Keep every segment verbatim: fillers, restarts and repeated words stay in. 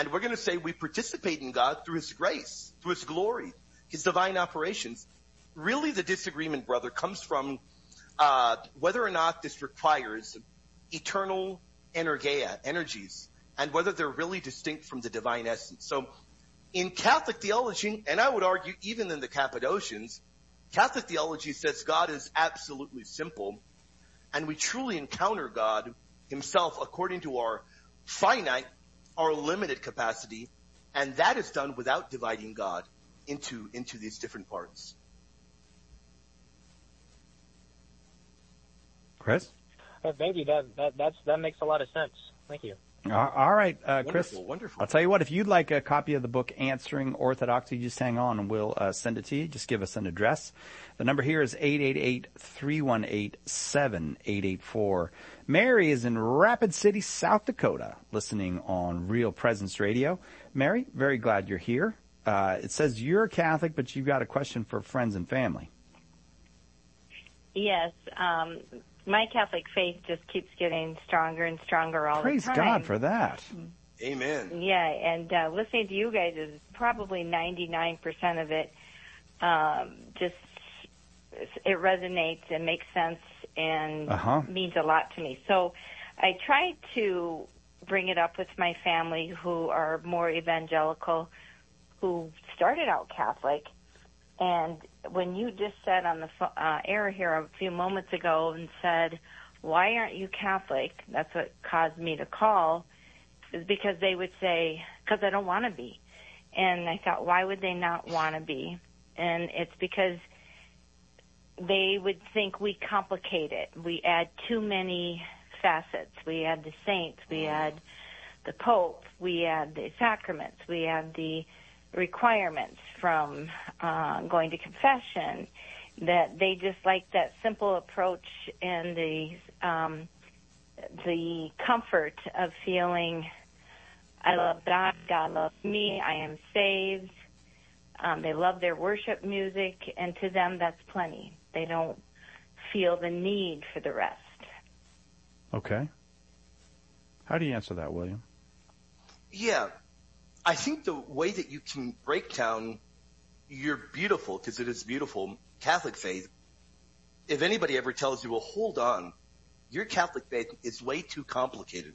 And we're going to say we participate in God through his grace, through his glory, his divine operations. Really, the disagreement, brother, comes from uh, whether or not this requires eternal energeia, energies, and whether they're really distinct from the divine essence. So in Catholic theology, and I would argue even in the Cappadocians, Catholic theology says God is absolutely simple, and we truly encounter God himself according to our finite, our limited capacity, and that is done without dividing God into, into these different parts. Chris? Uh, thank you. That, that, that's, that makes a lot of sense. Thank you. Uh, all right, uh, Chris. Wonderful, wonderful. I'll tell you what, if you'd like a copy of the book Answering Orthodoxy, just hang on and we'll uh, send it to you. Just give us an address. The number here is eight eight eight, three one eight, seven eight eight four. Mary is in Rapid City, South Dakota, listening on Real Presence Radio. Mary, very glad you're here. Uh, it says you're Catholic, but you've got a question for friends and family. Yes, um, my Catholic faith just keeps getting stronger and stronger all Praise the time. God for that. Amen. Yeah, and uh, listening to you guys is probably ninety-nine percent of it. Um, just it resonates and makes sense and uh-huh. means a lot to me. So I try to bring it up with my family who are more evangelical, who started out Catholic. And when you just said on the uh, air here a few moments ago and said, why aren't you Catholic? That's what caused me to call, is because they would say, because I don't want to be. And I thought, why would they not want to be? And it's because they would think we complicate it. We add too many facets. We add the saints. We add the Pope. We add the sacraments. We add the requirements from uh, going to confession, that they just like that simple approach and the um, the comfort of feeling I love God, God loves me, I am saved. Um, they love their worship music, and to them that's plenty. They don't feel the need for the rest. Okay. How do you answer that, William? Yeah. I think the way that you can break down your beautiful, because it is beautiful, Catholic faith, if anybody ever tells you, well, hold on, your Catholic faith is way too complicated.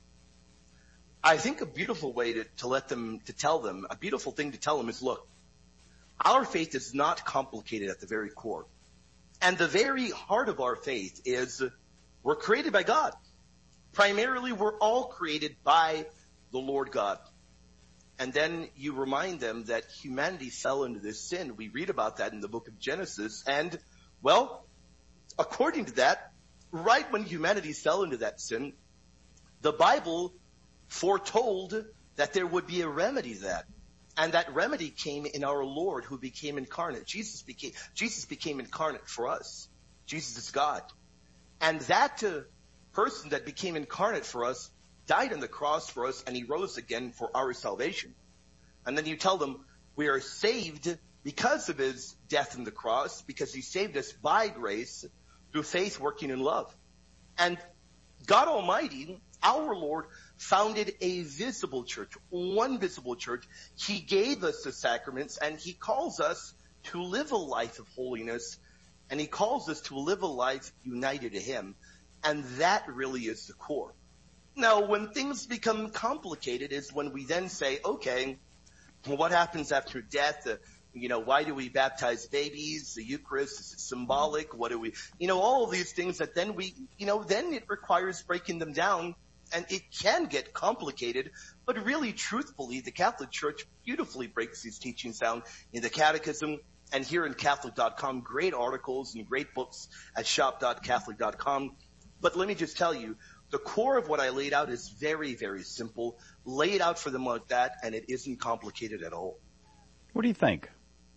I think a beautiful way to, to let them, to tell them, a beautiful thing to tell them is, look, our faith is not complicated at the very core. And the very heart of our faith is we're created by God. Primarily, we're all created by the Lord God. And then you remind them that humanity fell into this sin. We read about that in the book of Genesis. And, well, according to that, right when humanity fell into that sin, the Bible foretold that there would be a remedy to that. And that remedy came in our Lord who became incarnate. Jesus became, Jesus became incarnate for us. Jesus is God. And that uh, person that became incarnate for us died on the cross for us, and he rose again for our salvation. And then you tell them we are saved because of his death on the cross, because he saved us by grace through faith working in love. And God Almighty, our Lord, founded a visible church, one visible church. He gave us the sacraments, and he calls us to live a life of holiness, and he calls us to live a life united to him. And that really is the core. Now, when things become complicated is when we then say, okay, well, what happens after death? Uh, you know, why do we baptize babies? The Eucharist, is it symbolic? What do we, you know, all of these things that then we, you know, then it requires breaking them down, and it can get complicated. But really, truthfully, the Catholic Church beautifully breaks these teachings down in the Catechism and here in Catholic dot com. Great articles and great books at shop dot catholic dot com. But let me just tell you, the core of what I laid out is very, very simple. Lay it out for them like that, and it isn't complicated at all. What do you think?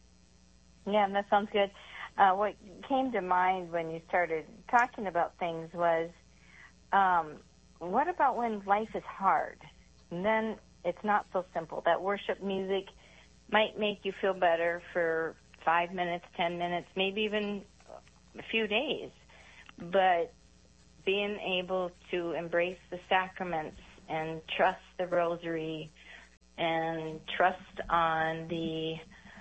Yeah, that sounds good. Uh, what came to mind when you started talking about things was, um, what about when life is hard? And then it's not so simple. That worship music might make you feel better for five minutes, ten minutes, maybe even a few days. But being able to embrace the sacraments and trust the rosary and trust on the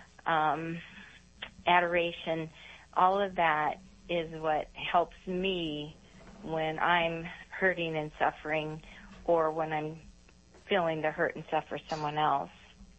um, adoration, all of that is what helps me when I'm hurting and suffering, or when I'm feeling the hurt and suffer someone else.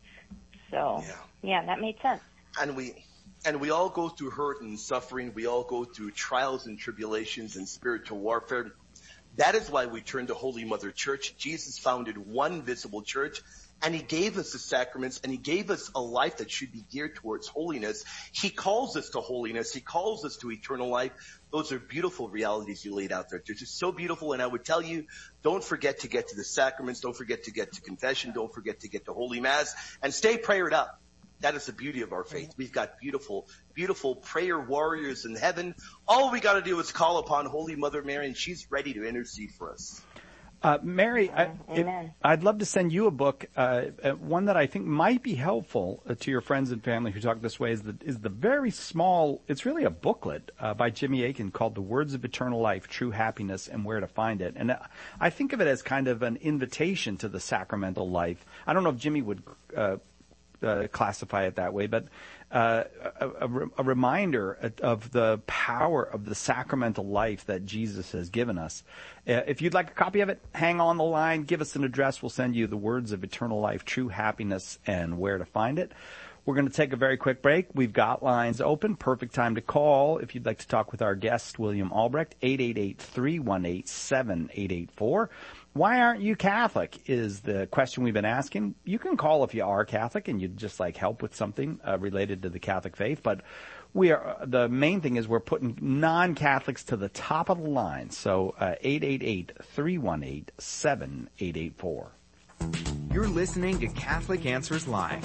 So, yeah, yeah that made sense. And we and we all go through hurt and suffering. We all go through trials and tribulations and spiritual warfare. That is why we turn to Holy Mother Church. Jesus founded one visible church, and he gave us the sacraments, and he gave us a life that should be geared towards holiness. He calls us to holiness. He calls us to eternal life. Those are beautiful realities you laid out there. They're just so beautiful. And I would tell you, don't forget to get to the sacraments. Don't forget to get to confession. Don't forget to get to Holy Mass. And stay prayered up. That is the beauty of our faith. We've got beautiful, beautiful prayer warriors in heaven. All we got to do is call upon Holy Mother Mary, and she's ready to intercede for us. Uh, Mary, I, it, I'd love to send you a book. Uh, one that I think might be helpful uh, to your friends and family who talk this way is the, is the very small, it's really a booklet uh, by Jimmy Akin called The Words of Eternal Life, True Happiness, and Where to Find It. And uh, I think of it as kind of an invitation to the sacramental life. I don't know if Jimmy would uh, uh, classify it that way, but uh, a, a, a reminder of the power of the sacramental life that Jesus has given us. Uh, if you'd like a copy of it, hang on the line, give us an address. We'll send you The Words of Eternal Life, True Happiness, and Where to Find It. We're going to take a very quick break. We've got lines open. Perfect time to call if you'd like to talk with our guest, William Albrecht, eight eight eight, three one eight, seven eight eight four. Why aren't you Catholic is the question we've been asking. You can call if you are Catholic and you'd just like help with something uh, related to the Catholic faith. But we are, the main thing is we're putting non-Catholics to the top of the line. So uh, eight eight eight, three one eight, seven eight eight four. You're listening to Catholic Answers Live.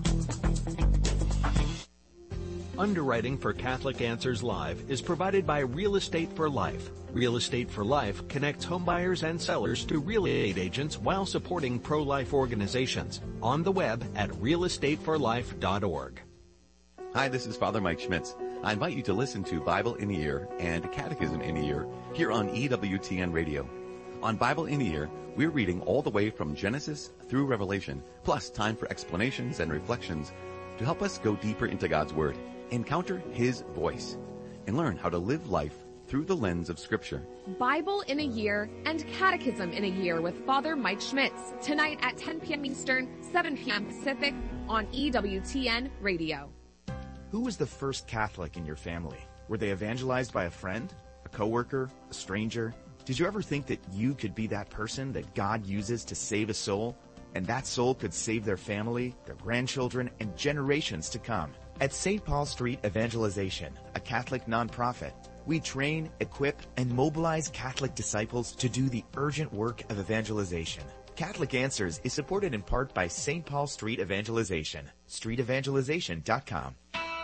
Underwriting for Catholic Answers Live is provided by Real Estate for Life. Real Estate for Life connects homebuyers and sellers to real estate agents while supporting pro-life organizations. On the web at real estate for life dot org. Hi, this is Father Mike Schmitz. I invite you to listen to Bible in a Year and Catechism in a Year here on E W T N Radio. On Bible in a Year, we're reading all the way from Genesis through Revelation, plus time for explanations and reflections to help us go deeper into God's Word, encounter His voice, and learn how to live life through the lens of Scripture. Bible in a Year and Catechism in a Year with Father Mike Schmitz, tonight at ten p.m. Eastern, seven p.m. Pacific on E W T N Radio. Who was the first Catholic in your family? Were they evangelized by a friend, a coworker, a stranger? Did you ever think that you could be that person that God uses to save a soul, and that soul could save their family, their grandchildren, and generations to come? At Saint Paul Street Evangelization, a Catholic nonprofit, we train, equip, and mobilize Catholic disciples to do the urgent work of evangelization. Catholic Answers is supported in part by Saint Paul Street Evangelization, street evangelization dot com.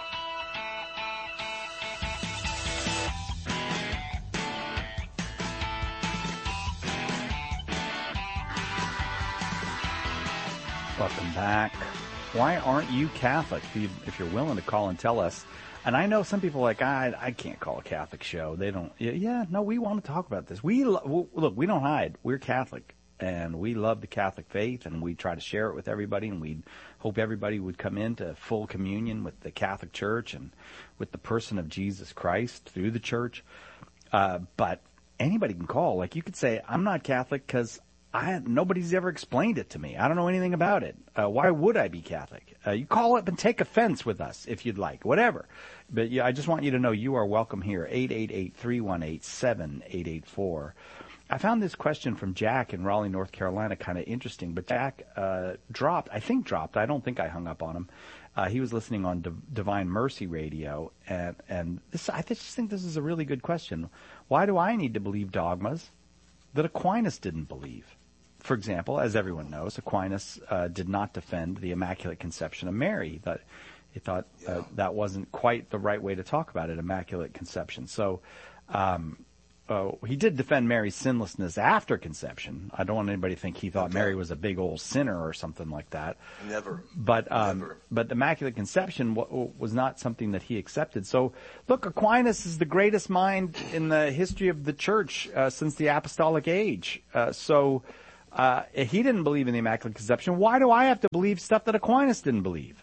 Welcome back. Why aren't you Catholic? If, you, if you're willing to call and tell us. And I know some people are like, I, I can't call a Catholic show. They don't. Yeah, no, we want to talk about this. We lo- Look, we don't hide. We're Catholic, and we love the Catholic faith, and we try to share it with everybody, and we hope everybody would come into full communion with the Catholic Church and with the person of Jesus Christ through the Church. Uh, but anybody can call. Like, you could say, I'm not Catholic because I nobody's ever explained it to me. I don't know anything about it. Uh, why would I be Catholic? Uh, you call up and take offense with us if you'd like, whatever. But yeah, I just want you to know you are welcome here. eight eight eight, three one eight, seven eight eight four. I found this question from Jack in Raleigh, North Carolina, kind of interesting. But Jack uh, dropped, I think dropped. I don't think I hung up on him. Uh, he was listening on D- Divine Mercy Radio, and and this, I just think this is a really good question. Why do I need to believe dogmas that Aquinas didn't believe? For example, as everyone knows, Aquinas uh, did not defend the Immaculate Conception of Mary. He thought, he thought yeah. uh, that wasn't quite the right way to talk about it, Immaculate Conception. So um, uh, he did defend Mary's sinlessness after conception. I don't want anybody to think he thought okay. Mary was a big old sinner or something like that. Never. But um, Never. But Immaculate Conception w- was not something that he accepted. So, look, Aquinas is the greatest mind in the history of the Church uh, since the Apostolic Age. Uh, so... Uh, he didn't believe in the Immaculate Conception. Why do I have to believe stuff that Aquinas didn't believe?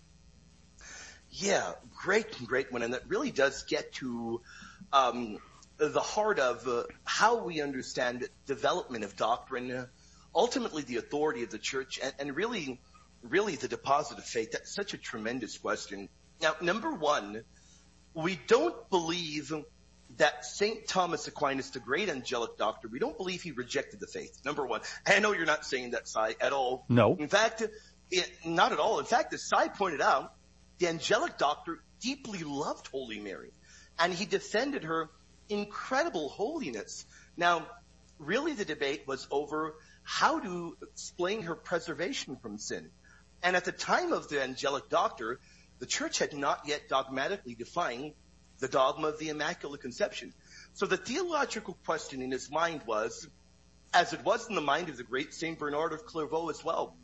Yeah, great, great one. And that really does get to um, the heart of uh, how we understand development of doctrine, uh, ultimately the authority of the church, and, and really, really the deposit of faith. That's such a tremendous question. Now, number one, we don't believe that Saint Thomas Aquinas, the great angelic doctor, we don't believe he rejected the faith, number one. I know you're not saying that, Sai, at all. No. In fact, it, not at all. In fact, as Sai pointed out, the angelic doctor deeply loved Holy Mary, and he defended her incredible holiness. Now, really the debate was over how to explain her preservation from sin. And at the time of the angelic doctor, the church had not yet dogmatically defined the dogma of the Immaculate Conception. So the theological question in his mind was, as it was in the mind of the great Saint Bernard of Clairvaux as well,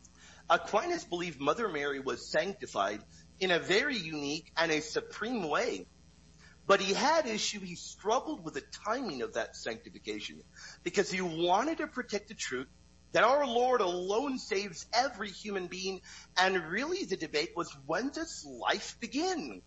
Aquinas believed Mother Mary was sanctified in a very unique and a supreme way. But he had issue, he struggled with the timing of that sanctification because he wanted to protect the truth that our Lord alone saves every human being. And really the debate was, when does life begin?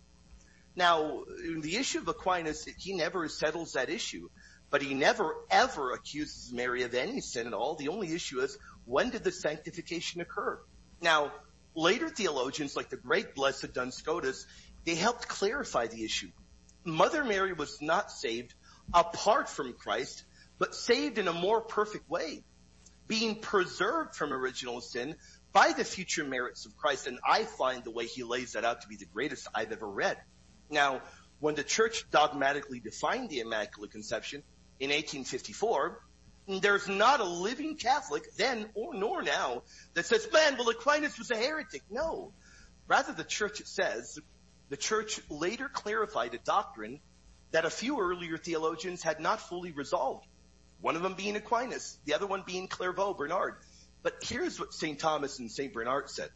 Now, the issue of Aquinas, he never settles that issue, but he never ever accuses Mary of any sin at all. The only issue is, when did the sanctification occur? Now, later theologians like the great Blessed Duns Scotus, they helped clarify the issue. Mother Mary was not saved apart from Christ, but saved in a more perfect way, being preserved from original sin by the future merits of Christ. And I find the way he lays that out to be the greatest I've ever read. Now, when the church dogmatically defined the Immaculate Conception in eighteen fifty-four, there's not a living Catholic then or nor now that says, man, well, Aquinas was a heretic. No. Rather, the church says, the church later clarified a doctrine that a few earlier theologians had not fully resolved. One of them being Aquinas, the other one being Clairvaux, Bernard. But here's what Saint Thomas and Saint Bernard said.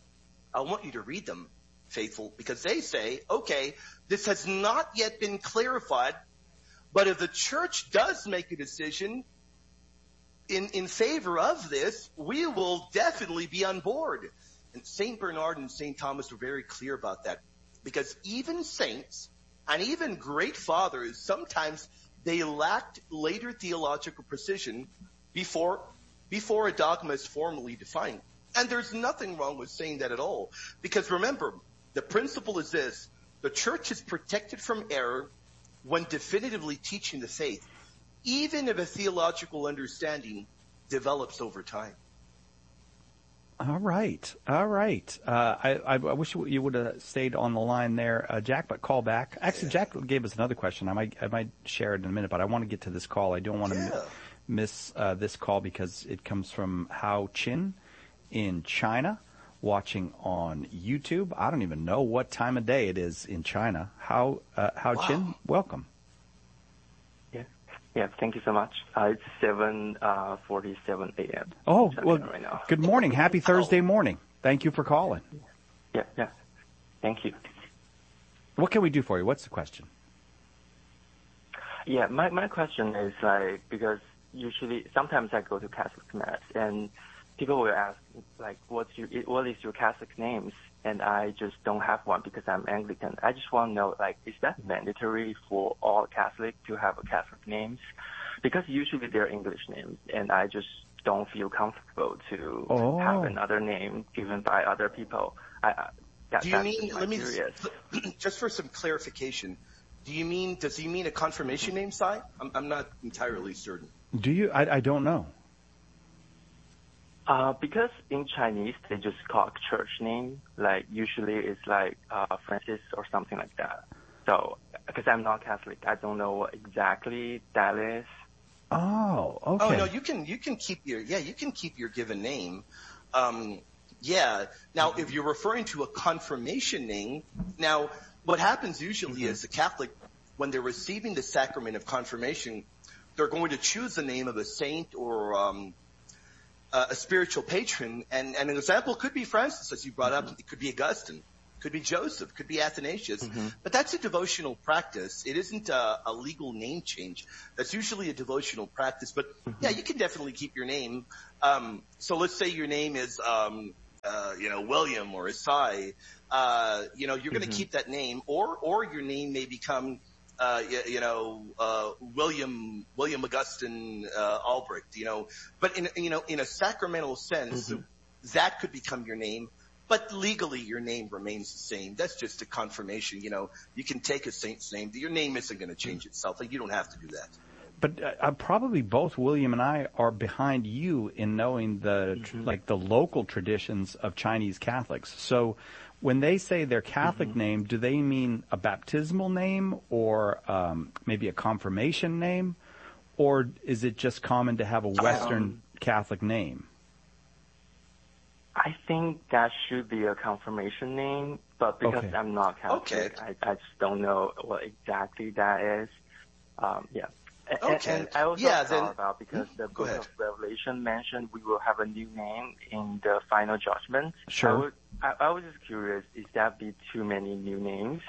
I want you to read them, faithful, because they say, okay, this has not yet been clarified, but if the church does make a decision in, in favor of this, we will definitely be on board. And Saint Bernard and Saint Thomas were very clear about that, because even saints and even great fathers, sometimes they lacked later theological precision before, before a dogma is formally defined. And there's nothing wrong with saying that at all, because remember, the principle is this: the church is protected from error when definitively teaching the faith, even if a theological understanding develops over time. All right. All right. Uh, I, I wish you would have stayed on the line there, uh, Jack, but call back. Actually, Jack gave us another question. I might, I might share it in a minute, but I want to get to this call. I don't want to yeah. m- miss uh, this call because it comes from Hao Chin in China, watching on YouTube. I don't even know what time of day it is in China. How, uh, Hao wow. Chin, welcome. Yeah, yeah. Thank you so much. Uh, it's seven uh, forty-seven a.m. Oh, well, right now. Good morning. Happy Thursday morning. Thank you for calling. Yeah, yeah. Thank you. What can we do for you? What's the question? Yeah, my my question is like, because usually sometimes I go to Catholic Mass and people will ask, like, what's your, what is your Catholic names? And I just don't have one because I'm Anglican. I just want to know, like, is that mandatory for all Catholics to have a Catholic names? Because usually they're English names, and I just don't feel comfortable to oh. have another name given by other people. I, that, do you that's mean, let me, just, just for some clarification, do you mean, does he mean a confirmation name, Si? I'm, I'm not entirely certain. Do you? I, I don't know. Uh, because in Chinese, they just call it church name. Like, usually it's like uh, Francis or something like that. So, because I'm not Catholic, I don't know what exactly that is. Oh, okay. Oh, no, you can, you can keep your, yeah, you can keep your given name. Um, yeah. Now, if you're referring to a confirmation name, now, what happens usually mm-hmm. is the Catholic, when they're receiving the sacrament of confirmation, they're going to choose the name of a saint or, um, Uh, a spiritual patron, and, and an example could be Francis, as you brought up. It could be Augustine. could be Joseph, could be Athanasius. Mm-hmm. But that's a devotional practice. It isn't a, a legal name change. That's usually a devotional practice. But Mm-hmm. yeah, you can definitely keep your name. Um, so let's say your name is, um, uh, you know, William or Isai. Uh, you know, you're going to Mm-hmm. keep that name, or or your name may become, uh, you, you know, uh, William William Augustine uh, Albrecht. You know, but in you know in a sacramental sense, Mm-hmm. that could become your name. But legally, your name remains the same. That's just a confirmation. You know, you can take a saint's name. Your name isn't going to change itself. Like, you don't have to do that. But uh, uh, probably both William and I are behind you in knowing the Mm-hmm. like the local traditions of Chinese Catholics. So when they say their Catholic Mm-hmm. name, do they mean a baptismal name or um, maybe a confirmation name? Or is it just common to have a Western Um, Catholic name? I think that should be a confirmation name, but because Okay. I'm not Catholic, Okay. I, I just don't know what exactly that is. Um, yeah. A- Okay. And I also Yeah, thought then- about, because the Go book ahead. of Revelation mentioned we will have a new name in the final judgment. Sure. I, would, I, I was just curious, is that be too many new names?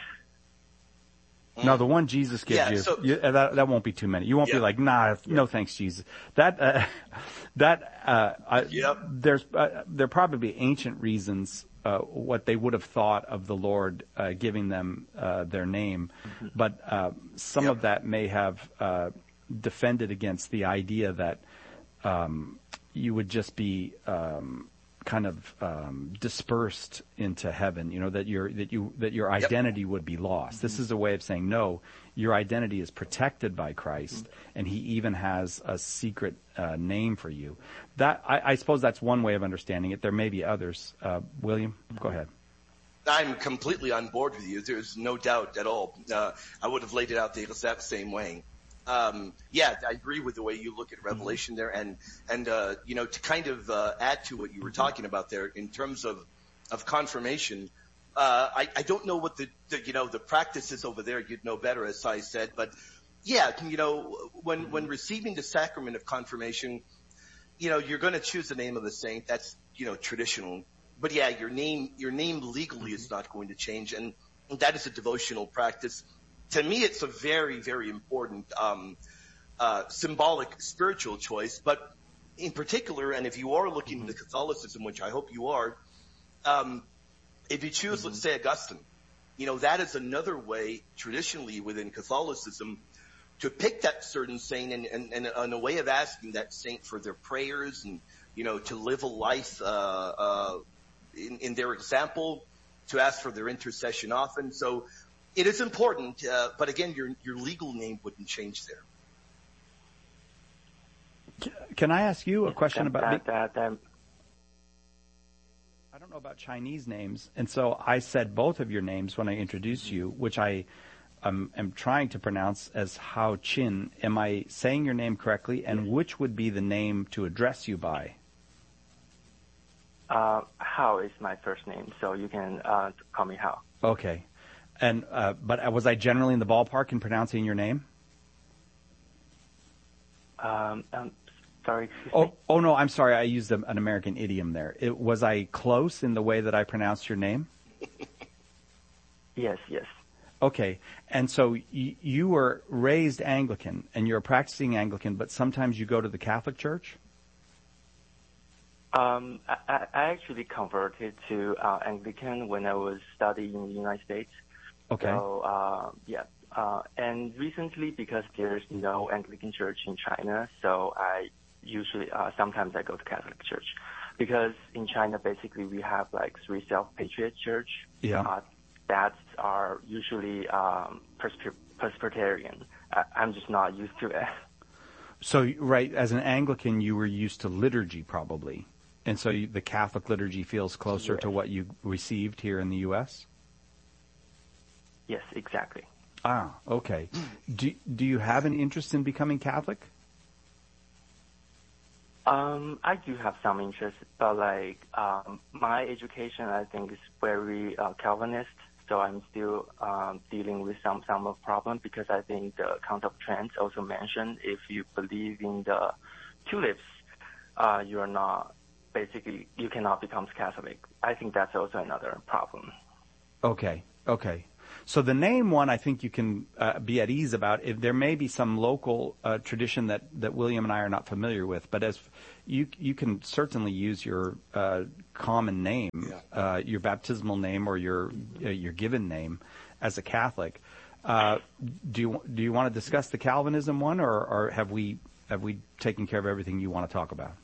No, the one Jesus gives Yeah, you, so- you uh, that that won't be too many. You won't be Yeah. like, nah, no thanks, Jesus. That uh, that uh, I, Yep. there's uh, there are probably ancient reasons uh, what they would have thought of the Lord uh, giving them uh, their name, but uh, some Yep. of that may have uh, defended against the idea that um, you would just be um, kind of um, dispersed into heaven. You know, that your that you that your identity would be lost. This is a way of saying no. Your identity is protected by Christ, and He even has a secret uh, name for you. That I, I suppose that's one way of understanding it. There may be others. Uh, William, go ahead. I'm completely on board with you. There's no doubt at all. Uh, I would have laid it out the exact same way. Um, yeah, I agree with the way you look at Revelation there, and and uh, you know, to kind of uh, add to what you were talking about there in terms of of confirmation. Uh, I, I don't know what the, the you know the practice is over there. You'd know better, as I said, but yeah, you know, when when receiving the sacrament of confirmation, you know, you're going to choose the name of the saint. That's you know traditional, but yeah, your name your name legally is not going to change, and that is a devotional practice. To me, it's a very, very important um, uh, symbolic spiritual choice. But in particular, and if you are looking into Catholicism, which I hope you are, um, if you choose, mm-hmm. let's say, Augustine, you know, that is another way traditionally within Catholicism to pick that certain saint and, and, and, and a way of asking that saint for their prayers and, you know, to live a life uh, uh, in, in their example, to ask for their intercession often. So it is important, uh, but again, your your legal name wouldn't change there. Can I ask you a question that, about? that, that, that. I don't know about Chinese names, and so I said both of your names when I introduced you, which I um, am trying to pronounce as Hao Qin. Am I saying your name correctly? And which would be the name to address you by? Uh, Hao is my first name, so you can uh, call me Hao. Okay. And uh, but was I generally in the ballpark in pronouncing your name? Um, um sorry. Excuse oh, me? oh no, I'm sorry. I used a, an American idiom there. It, was I close in the way that I pronounced your name? Yes, yes. Okay. And so y- you were raised Anglican, and you're a practicing Anglican, but sometimes you go to the Catholic Church? Um, I, I actually converted to uh, Anglican when I was studying in the United States. Okay. So, uh, yeah. Uh, and recently, because there's no Anglican church in China, so I usually, uh, sometimes I go to Catholic Church. Because in China, basically, we have like three self-patriot church. Yeah. Uh, that are usually um, Presby- Presbyterian. I, I'm just not used to it. So, right, as an Anglican, you were used to liturgy probably. And so you, the Catholic liturgy feels closer Yes. to what you received here in the U S? Yes, exactly. Ah, okay. Do do you have an interest in becoming Catholic? Um, I do have some interest, but like um, my education, I think is very uh, Calvinist. So I'm still um, dealing with some some of problem because I think the Count of Trent also mentioned if you believe in the tulips, uh, you are not basically you cannot become Catholic. I think that's also another problem. Okay, okay. So the name one, I think you can uh, be at ease about. If there may be some local uh, tradition that, that William and I are not familiar with, but as you you can certainly use your uh, common name, yeah. uh, your baptismal name or your uh, your given name as a Catholic. Uh, do you do you want to discuss the Calvinism one, or, or have we have we taken care of everything you want to talk about?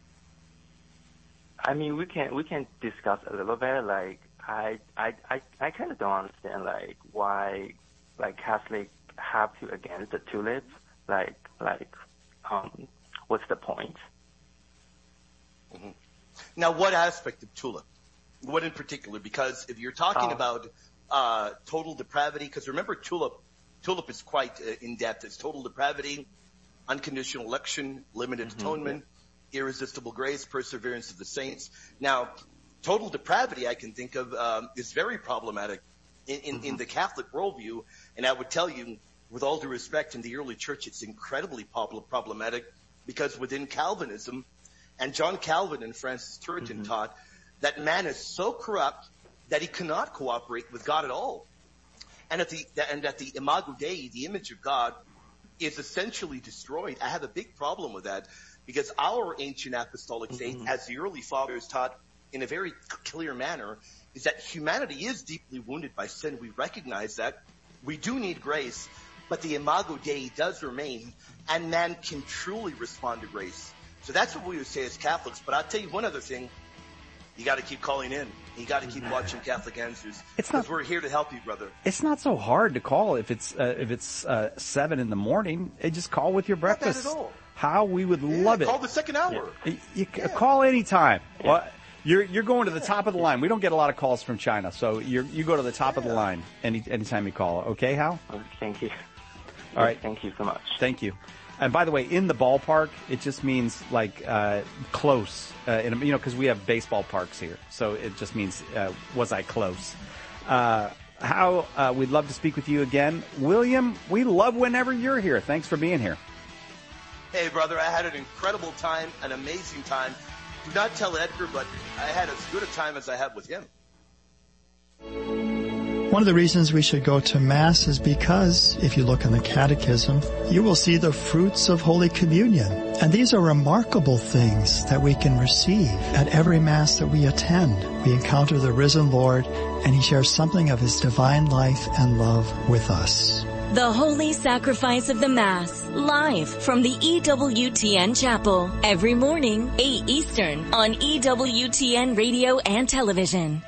I mean, we can we can discuss a little bit. Like, I I I, I kind of don't understand like why like Catholics have to against the tulip. Like like um, what's the point? Mm-hmm. Now, what aspect of tulip? What in particular? Because if you're talking Oh. about uh, total depravity, because remember tulip tulip is quite uh, in depth. It's total depravity, unconditional election, limited Mhm. atonement, irresistible grace, perseverance of the saints. Now, total depravity, I can think of, um, is very problematic in, in, Mm-hmm. in the Catholic worldview. And I would tell you, with all due respect, in the early church, it's incredibly prob- problematic because within Calvinism, and John Calvin and Francis Turretin Mm-hmm. taught that man is so corrupt that he cannot cooperate with God at all. And at the, and that the Imago Dei, the image of God, is essentially destroyed. I have a big problem with that. Because our ancient apostolic faith, Mm-hmm. as the early fathers taught in a very clear manner, is that humanity is deeply wounded by sin. We recognize that. We do need grace, but the Imago Dei does remain, and man can truly respond to grace. So that's what we would say as Catholics. But I'll tell you one other thing. You got to keep calling in. You got to keep watching Catholic Answers. It's Because not- we're here to help you, brother. It's not so hard to call if it's uh, if it's uh, seven in the morning. Uh, just call with your Not bad breakfast. at all. How we would Yeah, love it. Call the second hour. You, you c call anytime. Well, you're you're going to the top of the line. We don't get a lot of calls from China, so you you go to the top of the line any anytime you call. Okay, Hal? Oh, thank you. All right. Thank you so much. Thank you. And by the way, in the ballpark, it just means like uh, close. Uh, in, you know, because we have baseball parks here, so it just means uh, was I close? Uh, Hal, uh, we'd love to speak with you again. William, we love whenever you're here. Thanks for being here. Hey, brother, I had an incredible time, an amazing time. Do not tell Edgar, but I had as good a time as I had with him. One of the reasons we should go to Mass is because, if you look in the Catechism, you will see the fruits of Holy Communion. And these are remarkable things that we can receive at every Mass that we attend. We encounter the risen Lord, and He shares something of His divine life and love with us. The Holy Sacrifice of the Mass, live from the E W T N Chapel, every morning, eight Eastern, on E W T N Radio and Television.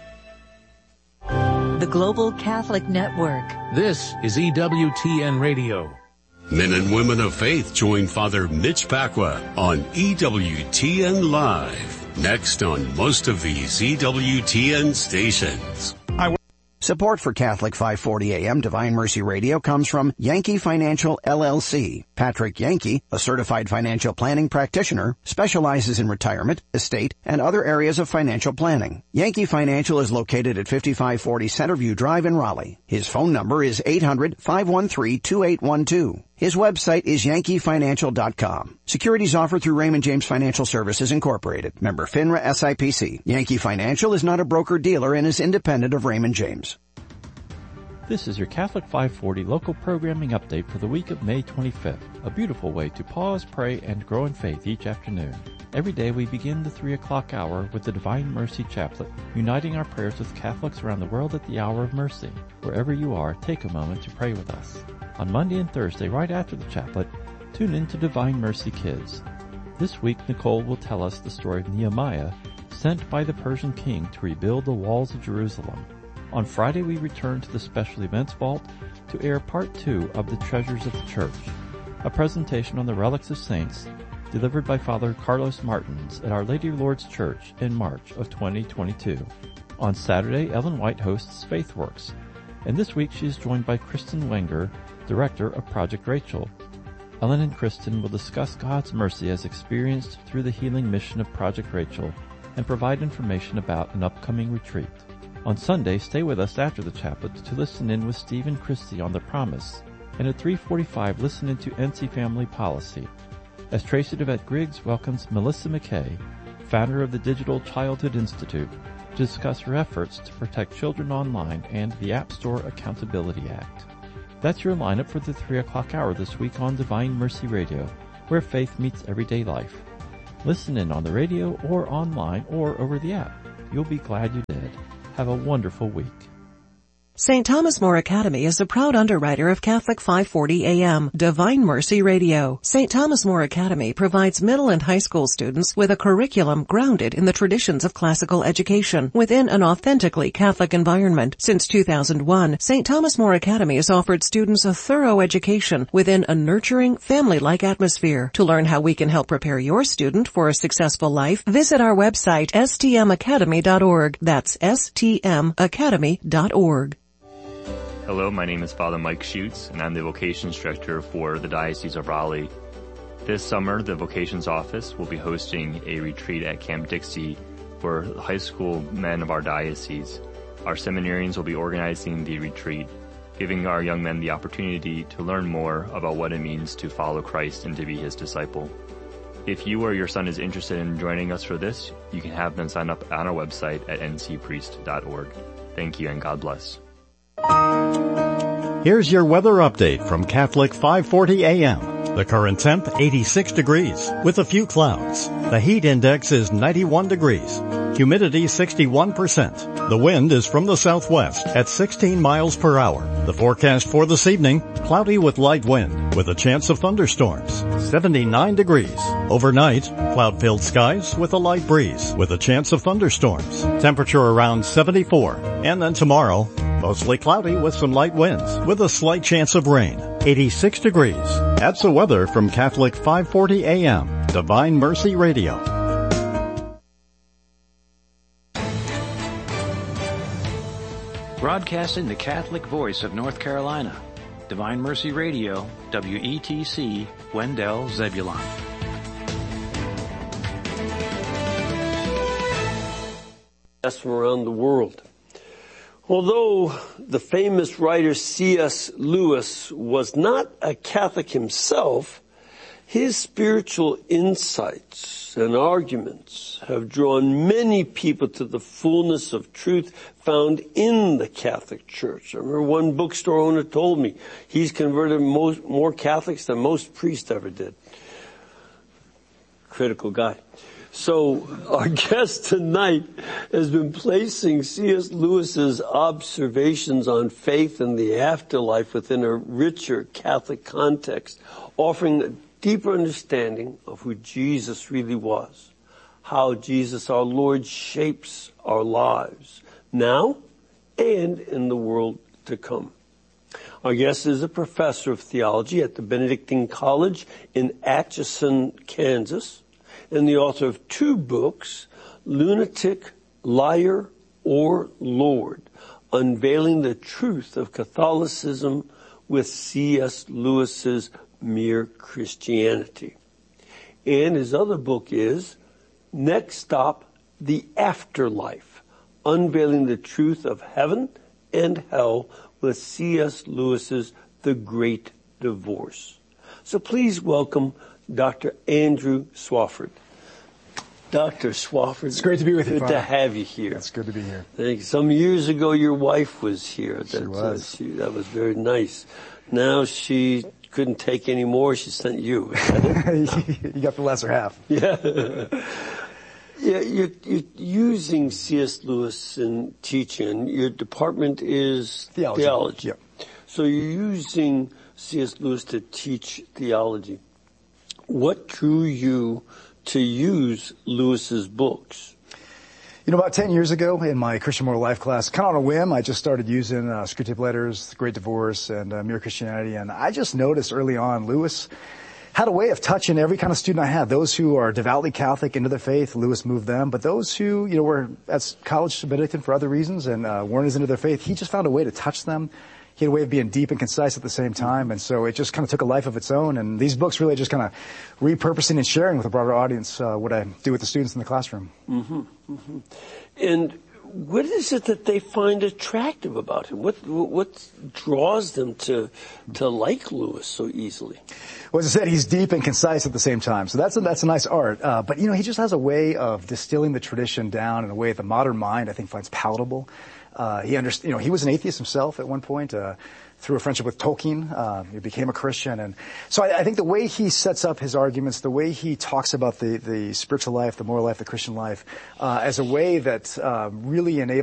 The Global Catholic Network. This is E W T N Radio. Men and women of faith join Father Mitch Pacwa on E W T N Live. Next on most of these E W T N stations. Support for Catholic five forty A M Divine Mercy Radio comes from Yankee Financial L L C. Patrick Yankee, a certified financial planning practitioner, specializes in retirement, estate, and other areas of financial planning. Yankee Financial is located at fifty-five forty Centerview Drive in Raleigh. His phone number is eight hundred, five one three, two eight one two. His website is yankee financial dot com. Securities offered through Raymond James Financial Services Incorporated. Member FINRA S I P C. Yankee Financial is not a broker-dealer and is independent of Raymond James. This is your Catholic five forty local programming update for the week of May twenty-fifth, a beautiful way to pause, pray, and grow in faith each afternoon. Every day we begin the three o'clock hour with the Divine Mercy Chaplet, uniting our prayers with Catholics around the world at the hour of mercy. Wherever you are, take a moment to pray with us. On Monday and Thursday, right after the chaplet, tune in to Divine Mercy Kids. This week, Nicole will tell us the story of Nehemiah, sent by the Persian king to rebuild the walls of Jerusalem. On Friday, we return to the Special Events Vault to air part two of the Treasures of the Church, a presentation on the relics of saints delivered by Father Carlos Martins at Our Lady of Lourdes Church in March of twenty twenty-two. On Saturday, Ellen White hosts FaithWorks, and this week she is joined by Kristen Wenger, director of Project Rachel. Ellen and Kristen will discuss God's mercy as experienced through the healing mission of Project Rachel and provide information about an upcoming retreat. On Sunday, stay with us after the chaplet to listen in with Stephen Christie on The Promise, and at three forty-five listen into N C Family Policy, as Tracy DeVette Griggs welcomes Melissa McKay, founder of the Digital Childhood Institute, to discuss her efforts to protect children online and the App Store Accountability Act. That's your lineup for the three o'clock hour this week on Divine Mercy Radio, where faith meets everyday life. Listen in on the radio or online or over the app. You'll be glad you did. Have a wonderful week. Saint Thomas More Academy is a proud underwriter of Catholic five forty A M, Divine Mercy Radio. Saint Thomas More Academy provides middle and high school students with a curriculum grounded in the traditions of classical education within an authentically Catholic environment. Since two thousand one, Saint Thomas More Academy has offered students a thorough education within a nurturing, family-like atmosphere. To learn how we can help prepare your student for a successful life, visit our website, s t m academy dot org. That's s t m academy dot org. Hello, my name is Father Mike Schutz, and I'm the Vocations Director for the Diocese of Raleigh. This summer, the Vocations Office will be hosting a retreat at Camp Dixie for high school men of our diocese. Our seminarians will be organizing the retreat, giving our young men the opportunity to learn more about what it means to follow Christ and to be his disciple. If you or your son is interested in joining us for this, you can have them sign up on our website at n c priest dot org. Thank you and God bless. Here's your weather update from Catholic five forty A M. The current temp, eighty-six degrees, with a few clouds. The heat index is ninety-one degrees. Humidity sixty-one percent. The wind is from the southwest at sixteen miles per hour. The forecast for this evening, cloudy with light wind, with a chance of thunderstorms. seventy-nine degrees. Overnight, cloud-filled skies with a light breeze, with a chance of thunderstorms. Temperature around seventy-four. And then tomorrow, mostly cloudy with some light winds, with a slight chance of rain. eighty-six degrees. That's the weather from Catholic five forty A M, Divine Mercy Radio. Broadcasting the Catholic voice of North Carolina, Divine Mercy Radio, W E T C, Wendell, Zebulon. From around the world. Although the famous writer C S Lewis was not a Catholic himself, his spiritual insights and arguments have drawn many people to the fullness of truth found in the Catholic Church. I remember one bookstore owner told me he's converted most, more Catholics than most priests ever did. Critical guy. So our guest tonight has been placing C S Lewis's observations on faith and the afterlife within a richer Catholic context, offering a deeper understanding of who Jesus really was, how Jesus our Lord shapes our lives now and in the world to come. Our guest is a professor of theology at the Benedictine College in Atchison, Kansas, and the author of two books, Lunatic, Liar, or Lord, Unveiling the Truth of Catholicism with C S Lewis's Mere Christianity. And his other book is Next Stop, The Afterlife, Unveiling the Truth of Heaven and Hell with C S Lewis's The Great Divorce. So please welcome Doctor Andrew Swafford. Doctor Swafford. It's great to be with you, Good Father. to have you here. It's good to be here. Thank you. Some years ago, your wife was here. She that, was. Uh, she, that was very nice. Now she couldn't take any more. She sent you. You got the lesser half. Yeah. Yeah, you're, you're using C S Lewis in teaching. Your department is Theology. theology. Yep. So you're using C S Lewis to teach theology. What drew you to use Lewis's books? You know, about ten years ago in my Christian Moral Life class, kind of on a whim, I just started using uh, Screwtape Letters, The Great Divorce, and uh, Mere Christianity, and I just noticed early on Lewis had a way of touching every kind of student I had. Those who are devoutly Catholic into their faith, Lewis moved them. But those who, you know, were at college Benedictine for other reasons and uh, weren't as into their faith, he just found a way to touch them. He had a way of being deep and concise at the same time. And so it just kind of took a life of its own. And these books really just kind of repurposing and sharing with a broader audience uh, what I do with the students in the classroom. Mm-hmm, mm-hmm. And what is it that they find attractive about him? What what draws them to to like Lewis so easily? Well, as I said, he's deep and concise at the same time. So that's a, that's a nice art. Uh, but, you know, he just has a way of distilling the tradition down in a way the modern mind, I think, finds palatable. Uh, he underst- you know, he was an atheist himself at one point, uh, through a friendship with Tolkien. Uh, he became a Christian. And so I, I think the way he sets up his arguments, the way he talks about the, the spiritual life, the moral life, the Christian life, uh, as a way that uh, really enables